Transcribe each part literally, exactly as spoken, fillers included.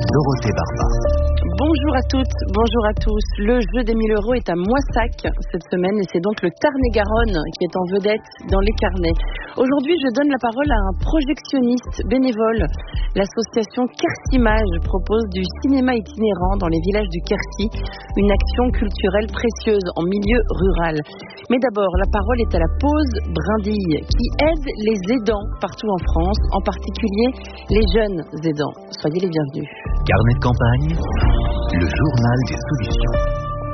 Dorothée Barba. Bonjour à toutes, bonjour à tous. Le jeu des mille euros est à Moissac cette semaine et c'est donc le Tarn-et-Garonne qui est en vedette dans les carnets. Aujourd'hui, je donne la parole à un projectionniste bénévole. L'association Quercy-Image propose du cinéma itinérant dans les villages du Quercy, une action culturelle précieuse en milieu rural. Mais d'abord, la parole est à la pause brindille qui aide les aidants partout en France, en particulier les jeunes aidants. Soyez les bienvenus. Carnet de campagne, le journal des solutions.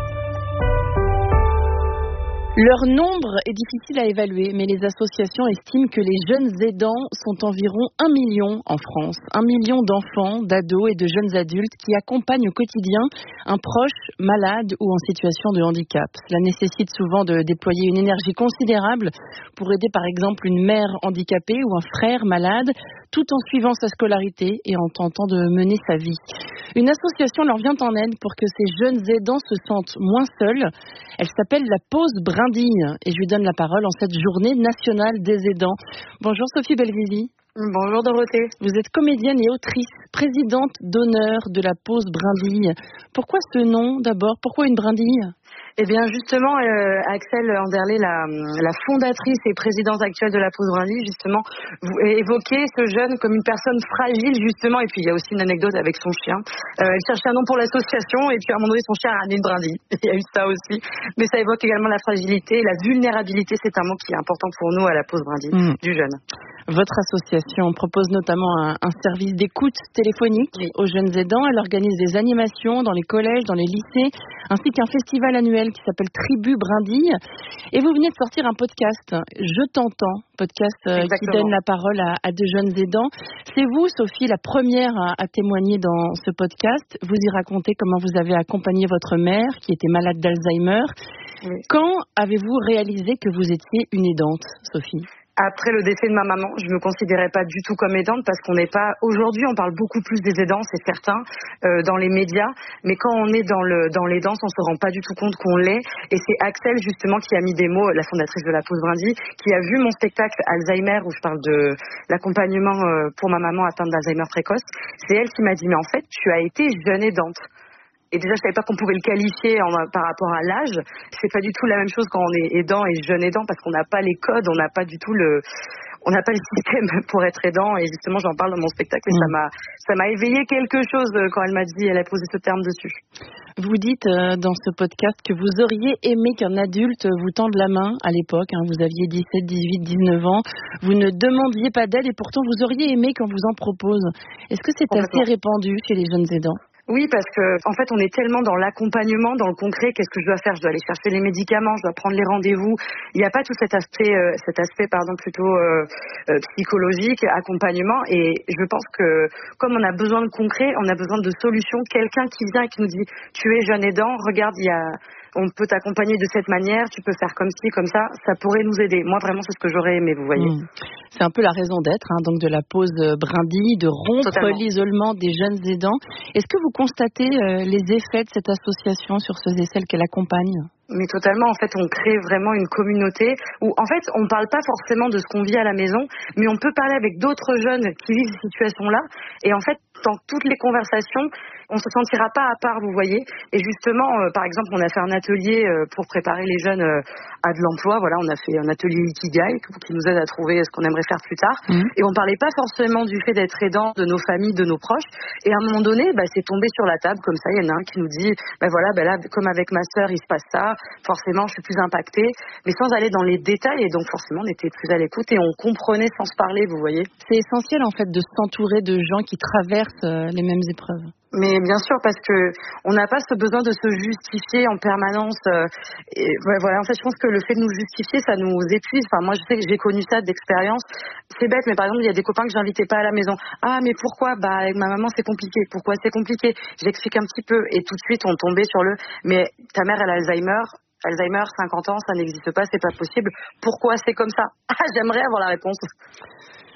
Leur nombre est difficile à évaluer, mais les associations estiment que les jeunes aidants sont environ un million en France. Un million d'enfants, d'ados et de jeunes adultes qui accompagnent au quotidien un proche malade ou en situation de handicap. Cela nécessite souvent de déployer une énergie considérable pour aider par exemple une mère handicapée ou un frère malade, tout en suivant sa scolarité et en tentant de mener sa vie. Une association leur vient en aide pour que ces jeunes aidants se sentent moins seuls. Elle s'appelle la Pause Brindille et je lui donne la parole en cette journée nationale des aidants. Bonjour Sophie Belvisi. Bonjour Dorothée. Vous êtes comédienne et autrice, présidente d'honneur de la Pause Brindille. Pourquoi ce nom d'abord? Pourquoi une brindille? Eh bien justement, euh, Axel Anderlé, la, la fondatrice et présidente actuelle de la Pause Brindille, justement, vous évoquez ce jeune comme une personne fragile, justement, et puis il y a aussi une anecdote avec son chien. Euh, elle cherchait un nom pour l'association, et puis à un moment donné, son chien a ramené une brindille. Il y a eu ça aussi. Mais ça évoque également la fragilité, la vulnérabilité, c'est un mot qui est important pour nous à la Pause Brindille, mmh. du jeune. Votre association propose notamment un, un service d'écoute téléphonique oui. aux jeunes aidants. Elle organise des animations dans les collèges, dans les lycées, ainsi qu'un festival annuel qui s'appelle Tribu Brindille. Et vous venez de sortir un podcast, Je t'entends, podcast euh, qui donne la parole à, à de jeunes aidants. C'est vous, Sophie, la première à, à témoigner dans ce podcast. Vous y racontez comment vous avez accompagné votre mère qui était malade d'Alzheimer. Oui. Quand avez-vous réalisé que vous étiez une aidante, Sophie ? Après le décès de ma maman, je me considérais pas du tout comme aidante parce qu'on n'est pas... Aujourd'hui, on parle beaucoup plus des aidants, c'est certain, euh, dans les médias. Mais quand on est dans le dans l'aidance, on se rend pas du tout compte qu'on l'est. Et c'est Axel, justement, qui a mis des mots, la fondatrice de la Pause Brindille, qui a vu mon spectacle Alzheimer, où je parle de l'accompagnement pour ma maman atteinte d'Alzheimer précoce. C'est elle qui m'a dit, mais en fait, tu as été jeune aidante. Et déjà, je savais pas qu'on pouvait le qualifier en, par rapport à l'âge. C'est pas du tout la même chose quand on est aidant et jeune aidant parce qu'on n'a pas les codes, on n'a pas du tout le, on n'a pas le système pour être aidant. Et justement, j'en parle dans mon spectacle et mmh. ça m'a, ça m'a éveillé quelque chose quand elle m'a dit, elle a posé ce terme dessus. Vous dites euh, dans ce podcast que vous auriez aimé qu'un adulte vous tende la main à l'époque. Hein, vous aviez dix-sept, dix-huit, dix-neuf ans. Vous ne demandiez pas d'aide et pourtant vous auriez aimé qu'on vous en propose. Est-ce que c'est assez répandu chez les jeunes aidants ? Oui, parce que en fait, on est tellement dans l'accompagnement, dans le concret. Qu'est-ce que je dois faire? Je dois aller chercher les médicaments, je dois prendre les rendez-vous. Il n'y a pas tout cet aspect, euh, cet aspect, pardon, plutôt euh, euh, psychologique, accompagnement. Et je pense que comme on a besoin de concret, on a besoin de solutions. Quelqu'un qui vient et qui nous dit, tu es jeune aidant, regarde, il y a on peut t'accompagner de cette manière, tu peux faire comme ci, comme ça, ça pourrait nous aider. Moi, vraiment, c'est ce que j'aurais aimé, vous voyez. Mmh. C'est un peu la raison d'être, hein, donc de la Pause Brindille, de rompre Totalement. l'isolement des jeunes aidants. Est-ce que vous constatez euh, les effets de cette association sur ceux et celles qu'elle accompagne ? Mais totalement, en fait, on crée vraiment une communauté où, en fait, on ne parle pas forcément de ce qu'on vit à la maison, mais on peut parler avec d'autres jeunes qui vivent ces situations-là. Et en fait, dans toutes les conversations, on se sentira pas à part, vous voyez. Et justement, euh, par exemple, on a fait un atelier euh, pour préparer les jeunes euh, à de l'emploi. Voilà, on a fait un atelier Ikigai qui nous aide à trouver ce qu'on aimerait faire plus tard. Mmh. Et on parlait pas forcément du fait d'être aidant de nos familles, de nos proches. Et à un moment donné, bah, c'est tombé sur la table comme ça. Il y en a un qui nous dit, bah voilà, bah là, comme avec ma sœur, il se passe ça. Forcément, je suis plus impactée, mais sans aller dans les détails. Et donc, forcément, on était plus à l'écoute et on comprenait sans se parler, vous voyez. C'est essentiel, en fait, de s'entourer de gens qui traversent euh, les mêmes épreuves. Mais bien sûr, parce que on n'a pas ce besoin de se justifier en permanence. Euh, et voilà, en fait, je pense que le fait de nous justifier, ça nous épuise. Enfin, moi, je sais que j'ai connu ça d'expérience. C'est bête, mais par exemple, il y a des copains que j'invitais pas à la maison. Ah, mais pourquoi? Bah, avec ma maman, c'est compliqué. Pourquoi c'est compliqué? J'explique un petit peu, et tout de suite, on tombait sur le. Mais ta mère, elle a Alzheimer. Alzheimer, cinquante ans, ça n'existe pas, c'est pas possible. Pourquoi c'est comme ça? Ah, j'aimerais avoir la réponse.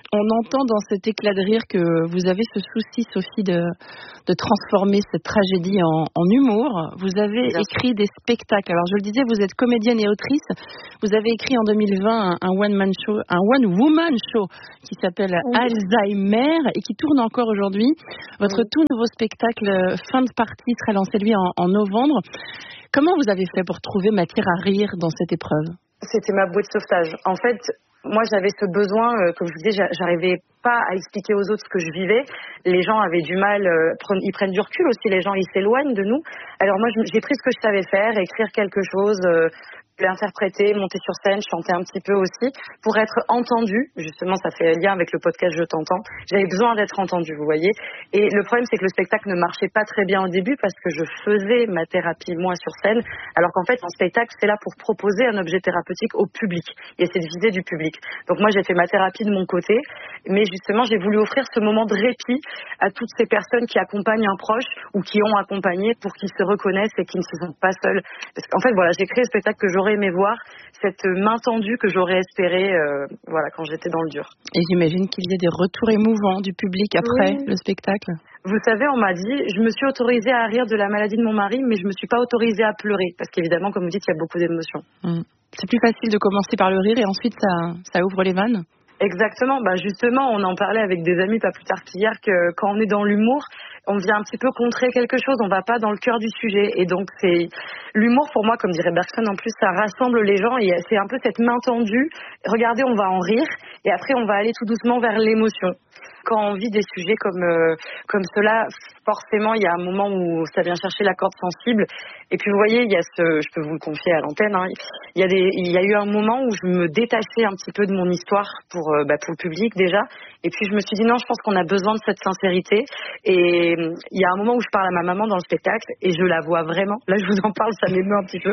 On entend dans cet éclat de rire que vous avez ce souci, Sophie, de, de transformer cette tragédie en, en humour. Vous avez Bien écrit sûr. des spectacles. Alors, je le disais, vous êtes comédienne et autrice. Vous avez écrit en deux mille vingt un, un one-man show, un one-woman show qui s'appelle oui. Alzheimer et qui tourne encore aujourd'hui. Votre oui. tout nouveau spectacle, Fin de partie, sera lancé, lui, en, en novembre. Comment vous avez fait pour trouver matière à rire dans cette épreuve ? C'était ma bouée de sauvetage. En fait, moi, j'avais ce besoin, euh, comme je vous disais, j'arrivais pas à expliquer aux autres ce que je vivais. Les gens avaient du mal, euh, pre- ils prennent du recul aussi, les gens, ils s'éloignent de nous. Alors moi, j'ai pris ce que je savais faire, écrire quelque chose, euh, l'interpréter, monter sur scène, chanter un petit peu aussi, pour être entendue. Justement, ça fait lien avec le podcast Je t'entends. J'avais besoin d'être entendue, vous voyez. Et le problème, c'est que le spectacle ne marchait pas très bien au début parce que je faisais ma thérapie, moi, sur scène, alors qu'en fait, en spectacle, c'est là pour proposer un objet thérapeutique au public. Et c'est de viser du public. Donc moi, j'ai fait ma thérapie de mon côté, mais justement, j'ai voulu offrir ce moment de répit à toutes ces personnes qui accompagnent un proche ou qui ont accompagné pour qu'ils se reconnaissent et qu'ils ne se sentent pas seuls. Parce qu'en fait, voilà, j'ai créé un spectacle que j'aurais aimé voir, cette main tendue que j'aurais espéré euh, voilà, quand j'étais dans le dur. Et j'imagine qu'il y a des retours émouvants du public après oui. le spectacle. Vous savez, on m'a dit, je me suis autorisée à rire de la maladie de mon mari, mais je me suis pas autorisée à pleurer, parce qu'évidemment, comme vous dites, il y a beaucoup d'émotions. Mmh. C'est plus facile de commencer par le rire et ensuite ça, ça ouvre les vannes. Exactement, bah justement, on en parlait avec des amis pas plus tard qu'hier que quand on est dans l'humour, on vient un petit peu contrer quelque chose, on va pas dans le cœur du sujet. Et donc c'est l'humour pour moi, comme dirait Bergson en plus, ça rassemble les gens et c'est un peu cette main tendue. Regardez, on va en rire et après on va aller tout doucement vers l'émotion. Quand on vit des sujets comme euh, comme cela, forcément il y a un moment où ça vient chercher la corde sensible. Et puis vous voyez, il y a ce, je peux vous le confier à l'antenne, hein, il y a des, il y a eu un moment où je me détachais un petit peu de mon histoire pour euh, bah, pour le public déjà. Et puis je me suis dit non, je pense qu'on a besoin de cette sincérité. Et il y a un moment où je parle à ma maman dans le spectacle et je la vois vraiment. Là je vous en parle, ça m'émeut un petit peu.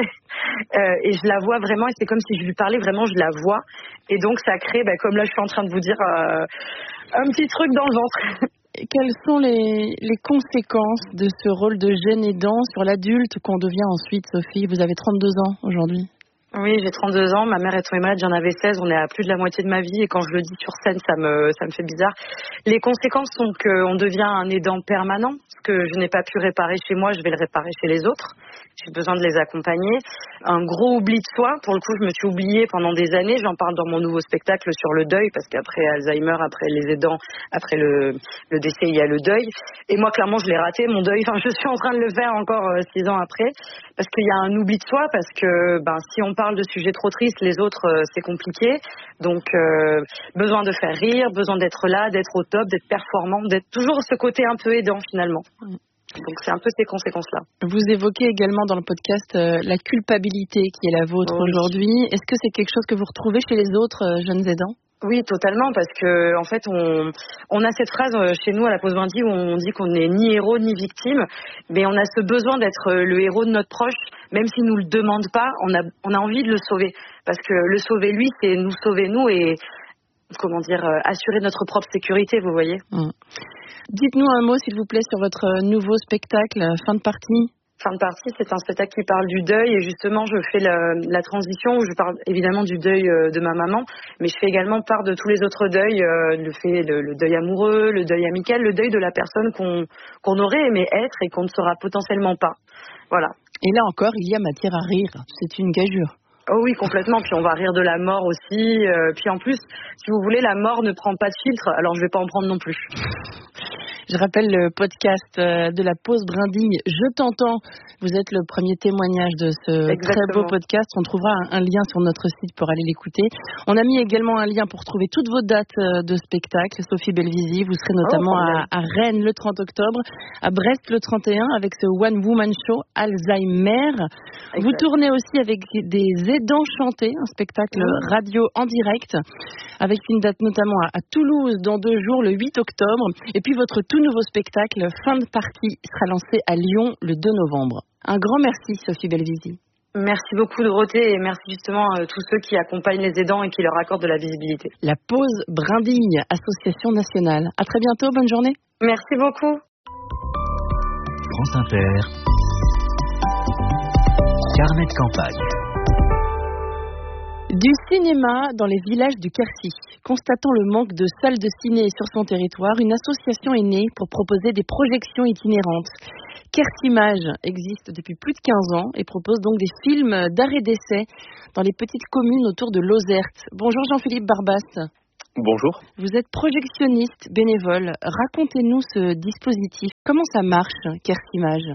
euh, et je la vois vraiment et c'est comme si je lui parlais vraiment, je la vois. Et donc ça crée, bah, comme là je suis en train de vous dire. Euh, un petit truc dans le ventre. Quelles sont les, les conséquences de ce rôle de jeune aidant sur l'adulte qu'on devient ensuite, Sophie ? Vous avez trente-deux ans aujourd'hui. Oui, j'ai trente-deux ans. Ma mère est tombée malade, j'en avais seize. On est à plus de la moitié de ma vie. Et quand je le dis sur scène, ça me, ça me fait bizarre. Les conséquences sont qu'on devient un aidant permanent. Ce que je n'ai pas pu réparer chez moi, je vais le réparer chez les autres. J'ai besoin de les accompagner. Un gros oubli de soi. Pour le coup, je me suis oubliée pendant des années. J'en parle dans mon nouveau spectacle sur le deuil, parce qu'après Alzheimer, après les aidants, après le, le décès, il y a le deuil. Et moi, clairement, je l'ai raté, mon deuil. Enfin, je suis en train de le faire encore euh, six ans après. Parce qu'il y a un oubli de soi, parce que ben, si on parle de sujets trop tristes, les autres, euh, c'est compliqué. Donc, euh, besoin de faire rire, besoin d'être là, d'être au top, d'être performant, d'être toujours ce côté un peu aidant, finalement. Donc c'est un peu ces conséquences-là. Vous évoquez également dans le podcast euh, la culpabilité qui est la vôtre oui. aujourd'hui. Est-ce que c'est quelque chose que vous retrouvez chez les autres euh, jeunes aidants ? Oui, totalement, parce que en fait, on, on a cette phrase chez nous à la pause Vindy où on dit qu'on n'est ni héros ni victime, mais on a ce besoin d'être le héros de notre proche, même s'il nous le demande pas, on a, on a envie de le sauver, parce que le sauver lui, c'est nous sauver nous et comment dire, assurer notre propre sécurité, vous voyez. Mmh. Dites-nous un mot, s'il vous plaît, sur votre nouveau spectacle, Fin de partie. Fin de partie, c'est un spectacle qui parle du deuil et justement, je fais la, la transition où je parle évidemment du deuil de ma maman, mais je fais également part de tous les autres deuils, euh, le, fait, le, le deuil amoureux, le deuil amical, le deuil de la personne qu'on, qu'on aurait aimé être et qu'on ne sera potentiellement pas. Voilà. Et là encore, il y a matière à rire. C'est une gageure. Oh oui, complètement. Puis on va rire de la mort aussi. Euh, puis en plus, si vous voulez, la mort ne prend pas de filtre, alors je vais pas en prendre non plus. Je rappelle le podcast de la pause brindille. Je t'entends. Vous êtes le premier témoignage de ce Exactement. Très beau podcast. On trouvera un, un lien sur notre site pour aller l'écouter. On a mis également un lien pour trouver toutes vos dates de spectacle. Sophie Belvisi, vous serez notamment oh, à, à Rennes le trente octobre, à Brest le trente et un avec ce One Woman Show Alzheimer. Exact. Vous tournez aussi avec des aidants chantés, un spectacle mmh. radio en direct, avec une date notamment à, à Toulouse dans deux jours, le huit octobre. Et puis votre tout nouveau spectacle, Fin de partie, sera lancé à Lyon le deux novembre. Un grand merci, Sophie Belvisi. Merci beaucoup, Dorothée, et merci justement à tous ceux qui accompagnent les aidants et qui leur accordent de la visibilité. La pause brindille, association nationale. À très bientôt, bonne journée. Merci beaucoup. France Inter, carnet de campagne. Du cinéma dans les villages du Quercy. Constatant le manque de salles de ciné sur son territoire, une association est née pour proposer des projections itinérantes. Quercymage existe depuis plus de quinze ans et propose donc des films d'arrêt d'essai dans les petites communes autour de Lozerte. Bonjour Jean-Philippe Barbas. Bonjour. Vous êtes projectionniste bénévole. Racontez-nous ce dispositif. Comment ça marche, Quercymage ?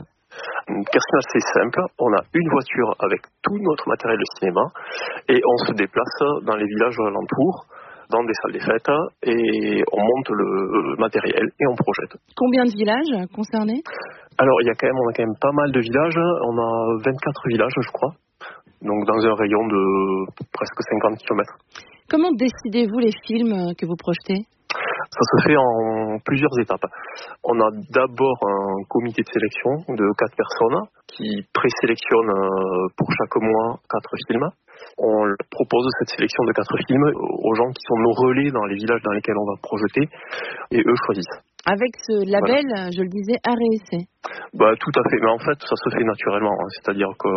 Quercymage, c'est simple. On a une voiture avec tout notre matériel de cinéma et on se déplace dans les villages alentours, dans des salles des fêtes, et on monte le matériel et on projette. Combien de villages concernés ? Alors, il y a quand même, on a quand même pas mal de villages. On a vingt-quatre villages, je crois. Donc, dans un rayon de presque cinquante kilomètres. Comment décidez-vous les films que vous projetez ? Ça se fait en plusieurs étapes. On a d'abord un comité de sélection de quatre personnes qui présélectionne pour chaque mois quatre films. On propose cette sélection de quatre films aux gens qui sont nos relais dans les villages dans lesquels on va projeter et eux choisissent. Avec ce label, voilà. Je le disais, arrêt essai. Bah, tout à fait, mais en fait ça se fait naturellement, hein. C'est-à-dire que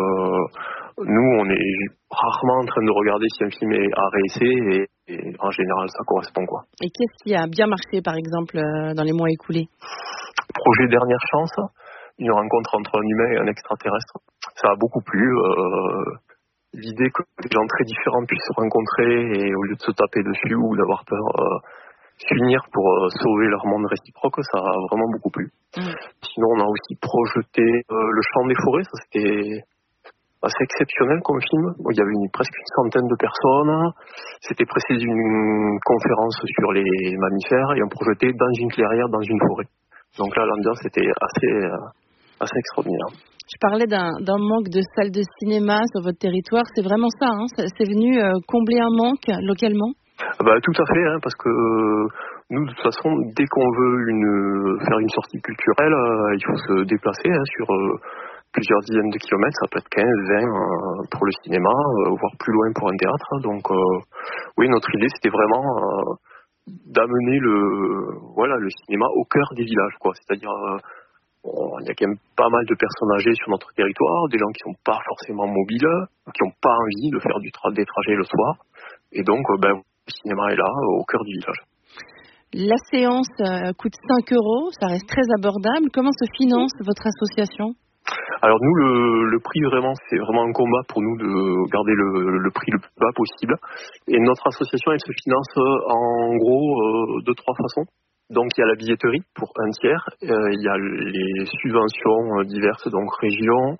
nous on est rarement en train de regarder si un film est arrêt essai et, et en général ça correspond quoi. Et qu'est-ce qui a bien marché par exemple dans les mois écoulés ? Projet Dernière Chance, une rencontre entre un humain et un extraterrestre. Ça a beaucoup plu. Euh, l'idée que des gens très différents puissent se rencontrer et au lieu de se taper dessus ou d'avoir peur, euh, s'unir pour euh, sauver leur monde réciproque, ça a vraiment beaucoup plu. Mmh. Sinon, on a aussi projeté euh, Le Chant des Forêts, ça c'était assez exceptionnel comme film. Il y avait une, presque une centaine de personnes. C'était précédé d'une conférence sur les mammifères et on projetait dans une clairière, dans une forêt. Donc là, l'ambiance était assez, euh, assez extraordinaire. Je parlais d'un, d'un manque de salles de cinéma sur votre territoire. C'est vraiment ça, hein ? C'est venu euh, combler un manque localement ? Bah, tout à fait, hein, parce que euh, nous, de toute façon, dès qu'on veut une, faire une sortie culturelle, euh, il faut se déplacer hein, sur euh, plusieurs dizaines de kilomètres. Ça peut être quinze, vingt euh, pour le cinéma, euh, voire plus loin pour un théâtre. Donc, euh, oui, notre idée, c'était vraiment euh, d'amener le, voilà, le cinéma au cœur des villages, quoi. C'est-à-dire, euh, bon, il y a quand même pas mal de personnes âgées sur notre territoire, des gens qui sont pas forcément mobiles, qui n'ont pas envie de faire du tra- des trajets le soir. Et donc, euh, ben, le cinéma est là, au cœur du village. La séance euh, coûte cinq euros, ça reste très abordable. Comment se finance votre association ? Alors nous, le, le prix vraiment, c'est vraiment un combat pour nous de garder le, le prix le plus bas possible. Et notre association, elle se finance en gros euh, de trois façons. Donc il y a la billetterie pour un tiers, euh, il y a les subventions diverses, donc région,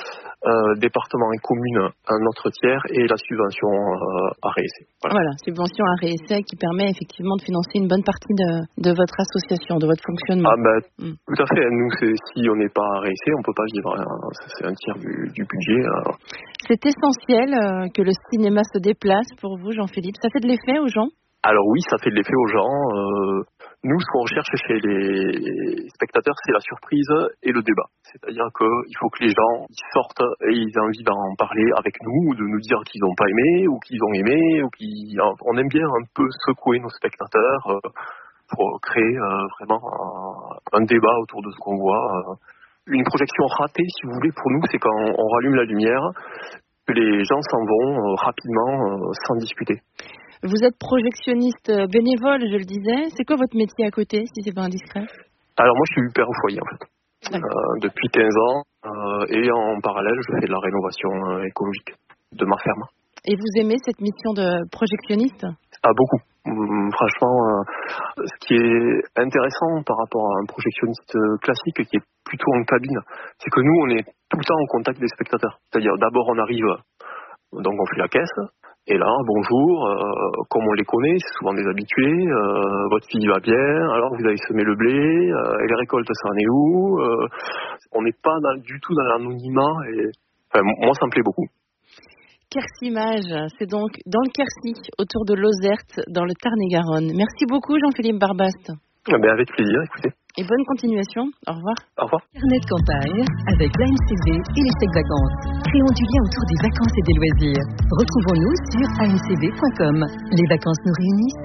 euh, département et commune, un autre tiers, et la subvention euh, arrêt essai. Voilà. voilà, subvention arrêt essai qui permet effectivement de financer une bonne partie de, de votre association, de votre fonctionnement. Ah ben, mm. Tout à fait. Nous, c'est, si on n'est pas arrêt essai, on ne peut pas vivre. Hein. C'est un tiers du, du budget. Alors. C'est essentiel euh, que le cinéma se déplace pour vous, Jean-Philippe. Ça fait de l'effet aux gens ? Alors oui, ça fait de l'effet aux gens. Euh, nous, ce qu'on recherche chez les spectateurs, c'est la surprise et le débat. C'est-à-dire qu'il faut que les gens ils sortent et ils aient envie d'en parler avec nous, ou de nous dire qu'ils n'ont pas aimé, ou qu'ils ont aimé, ou qu'ils... On aime bien un peu secouer nos spectateurs euh, pour créer euh, vraiment un, un débat autour de ce qu'on voit. Une projection ratée, si vous voulez, pour nous, c'est quand on rallume la lumière, que les gens s'en vont euh, rapidement, euh, sans discuter. Vous êtes projectionniste bénévole, je le disais. C'est quoi votre métier à côté, si c'est pas indiscret ? Alors moi, je suis père au foyer, en fait. Euh, depuis quinze ans. Euh, et en parallèle, je fais de la rénovation euh, écologique de ma ferme. Et vous aimez cette mission de projectionniste ? Ah, beaucoup. Hum, franchement, euh, ce qui est intéressant par rapport à un projectionniste classique qui est plutôt en cabine, c'est que nous, on est tout le temps en contact des spectateurs. C'est-à-dire, d'abord, on arrive, donc on fait la caisse. Et là, bonjour, euh, comme on les connaît, c'est souvent des habitués, euh, votre fille va bien, alors vous avez semé le blé, euh, et les récoltes, ça en est où euh, On n'est pas dans, du tout dans l'anonymat, et enfin, moi, ça me plaît beaucoup. Quercymage, c'est donc dans le Quercy, autour de Lozerte, dans le Tarn-et-Garonne. Merci beaucoup, Jean-Philippe Barbas. Eh bien, avec plaisir, écoutez. Et bonne continuation. Au revoir. Au revoir. Carnet Campagne avec l'A N C V et les chèques vacances. Créons du lien autour des vacances et des loisirs. Retrouvons-nous sur a n c v point com. Les vacances nous réunissent.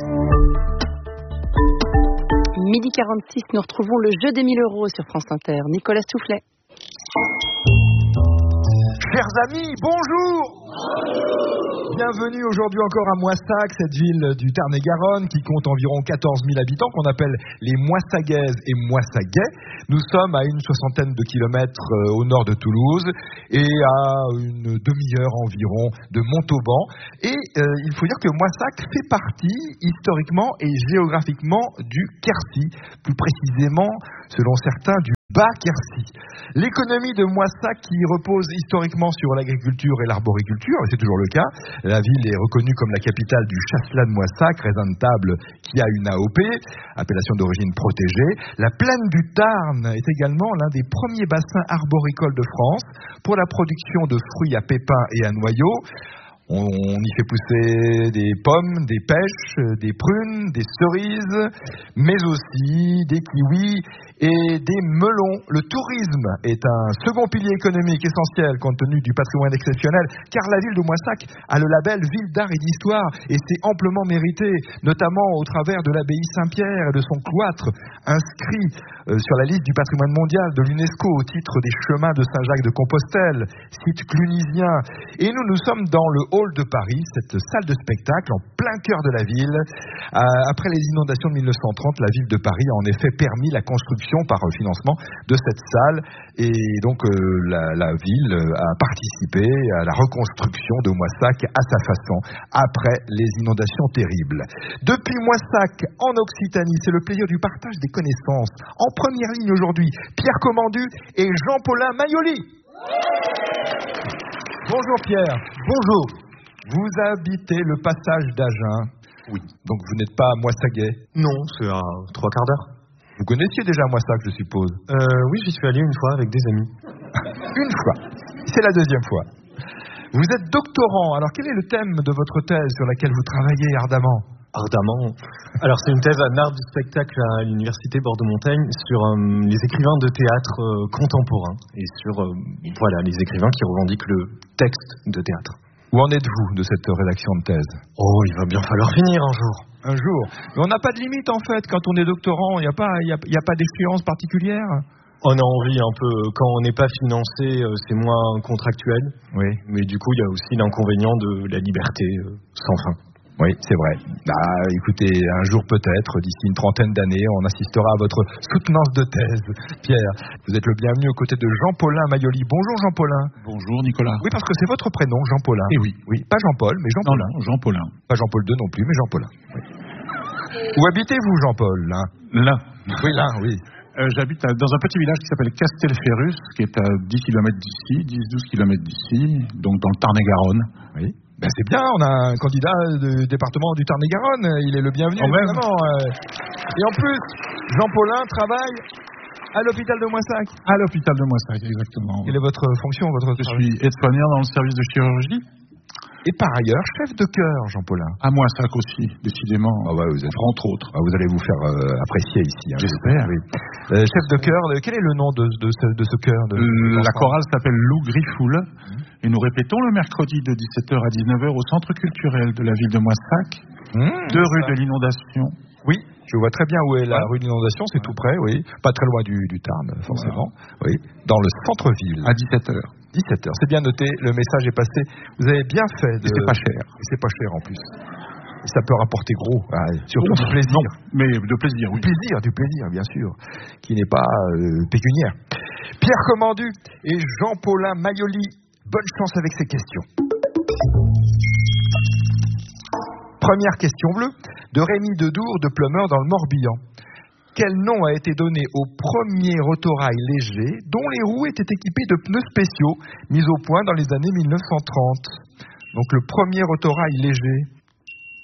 midi quarante-six, nous retrouvons le jeu des mille euros sur France Inter. Nicolas Soufflet. Chers amis, bonjour! Bienvenue aujourd'hui encore à Moissac, cette ville du Tarn-et-Garonne qui compte environ quatorze mille habitants, qu'on appelle les Moissagaises et Moissagais. Nous sommes à une soixantaine de kilomètres au nord de Toulouse et à une demi-heure environ de Montauban. Et euh, il faut dire que Moissac fait partie historiquement et géographiquement du Quercy, plus précisément, selon certains, du Bas-Quercy. L'économie de Moissac qui repose historiquement sur l'agriculture et l'arboriculture, et c'est toujours le cas. La ville est reconnue comme la capitale du chasselas de Moissac, raisin de table qui a une A O P, appellation d'origine protégée. La plaine du Tarn est également l'un des premiers bassins arboricoles de France pour la production de fruits à pépins et à noyaux. On y fait pousser des pommes, des pêches, des prunes, des cerises, mais aussi des kiwis et des melons. Le tourisme est un second pilier économique essentiel compte tenu du patrimoine exceptionnel, car la ville de Moissac a le label Ville d'art et d'histoire, et c'est amplement mérité, notamment au travers de l'abbaye Saint-Pierre et de son cloître, inscrit euh, sur la liste du patrimoine mondial de l'UNESCO au titre des chemins de Saint-Jacques de Compostelle, site clunisien. Et nous, nous sommes dans le hall de Paris, cette salle de spectacle en plein cœur de la ville. Euh, après les inondations de mille neuf cent trente, la ville de Paris a en effet permis la construction par financement de cette salle, et donc euh, la, la ville a participé à la reconstruction de Moissac à sa façon après les inondations terribles. Depuis Moissac en Occitanie, c'est le plaisir du partage des connaissances. En première ligne aujourd'hui, Pierre Commandu et Jean-Paulin Maioli. Bonjour Pierre. Bonjour. Vous habitez le passage d'Agen. Oui. Donc vous n'êtes pas moissagais? Non, c'est à trois quarts d'heure. Vous connaissiez déjà Moissac, je suppose? euh, Oui, j'y suis allé une fois avec des amis. Une fois. C'est la deuxième fois. Vous êtes doctorant. Alors quel est le thème de votre thèse sur laquelle vous travaillez ardemment? Ardemment. Alors c'est une thèse en art du spectacle à l'université Bordeaux-Montaigne sur euh, les écrivains de théâtre euh, contemporains et sur euh, voilà les écrivains qui revendiquent le texte de théâtre. Où en êtes-vous de cette rédaction de thèse? Oh, il va bien falloir finir un jour. Un jour. Mais on n'a pas de limite en fait quand on est doctorant. Il n'y a pas, il y a, il y a pas d'échéance particulière. On a envie un peu, quand on n'est pas financé, c'est moins contractuel. Oui. Mais du coup, il y a aussi l'inconvénient de la liberté sans fin. Oui, c'est vrai. Ah, écoutez, un jour peut-être, d'ici une trentaine d'années, on assistera à votre soutenance de thèse. Pierre, vous êtes le bienvenu aux côtés de Jean-Paulin Maioli. Bonjour Jean-Paulin. Bonjour Nicolas. Oui, parce que c'est votre prénom, Jean-Paulin. Eh oui. Oui, pas Jean-Paul, mais Jean-Paulin. Non, non, Jean-Paulin. Pas Jean-Paul deux non plus, mais Jean-Paulin. Oui. Où habitez-vous, Jean-Paul? Là. Là. Oui, là, oui. Euh, j'habite à, dans un petit village qui s'appelle Castelferrus, qui est à dix kilomètres d'ici, dix à douze kilomètres d'ici, donc dans le Tarn-et-Garonne. Oui. Ben c'est bien, on a un candidat du département du Tarn-et-Garonne, il est le bienvenu, évidemment. Et en plus, Jean-Paulin travaille à l'hôpital de Moissac. À l'hôpital de Moissac, exactement. Quelle est votre fonction, votre Je travail? suis aide-soignant dans le service de chirurgie. Et par ailleurs, chef de chœur, Jean-Paulin. À Moissac aussi, décidément. Ah ouais, vous êtes... Entre autres. Ah, vous allez vous faire euh, apprécier ici. Hein, j'espère. Oui. Euh, chef de chœur, quel est le nom de, de, ce, de ce chœur de, de La chorale s'appelle Lou Griffoul. Mmh. Et nous répétons le mercredi de dix-sept heures à dix-neuf heures au centre culturel de la ville de Moissac, mmh, deux rues de l'Inondation. Oui, je vois très bien où est la ouais. rue de l'Inondation, c'est ouais. tout près, oui. Pas très loin du, du Tarn, forcément. Voilà. Oui, dans le centre-ville. À dix-sept heures. dix-sept heures, c'est bien noté, le message est passé. Vous avez bien fait de... Et c'est pas cher. Et c'est pas cher en plus. Et ça peut rapporter gros, ah, surtout oh, du plaisir. Non, mais de plaisir, oui. Du plaisir, du plaisir, bien sûr, qui n'est pas euh, pécuniaire. Pierre Commandu et Jean-Paulin Maioli, bonne chance avec ces questions. Première question bleue, de Rémi Dedour de Pleumeur dans le Morbihan. Quel nom a été donné au premier autorail léger dont les roues étaient équipées de pneus spéciaux mis au point dans les années mille neuf cent trente? Donc le premier autorail léger.